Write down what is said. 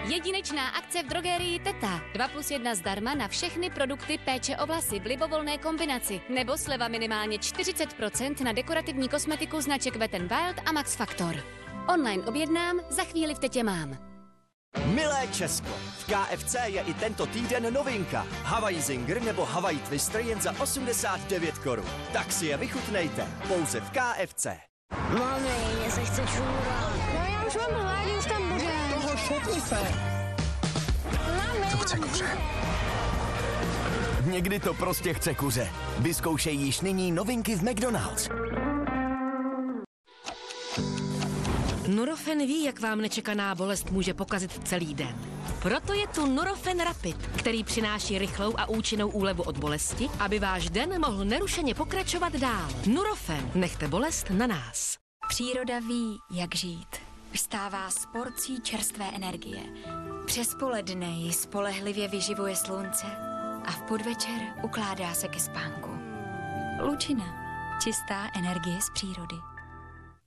Jedinečná akce v drogerii Teta. 2+1 zdarma na všechny produkty péče o vlasy v libovolné kombinaci. Nebo sleva minimálně 40% na dekorativní kosmetiku značek Wet n Wild a Max Factor. Online objednám, za chvíli v Tetě mám. Milé Česko, v KFC je i tento týden novinka. Hawaii Zinger nebo Hawaii Twister jen za 89 korun. Tak si je vychutnejte, pouze v KFC. Mami, mně se chce čůrat. No já už mám hlad, už tam bude. Toho šutni se. Mami. To chce kuře. Někdy to prostě chce kuře. Vyzkoušej již nyní novinky v McDonald's. Nurofen ví, jak vám nečekaná bolest může pokazit celý den. Proto je tu Nurofen Rapid, který přináší rychlou a účinnou úlevu od bolesti, aby váš den mohl nerušeně pokračovat dál. Nurofen, nechte bolest na nás. Příroda ví, jak žít. Vstává s porcí čerstvé energie. Přes poledne ji spolehlivě vyživuje slunce a v podvečer ukládá se ke spánku. Lučina. Čistá energie z přírody.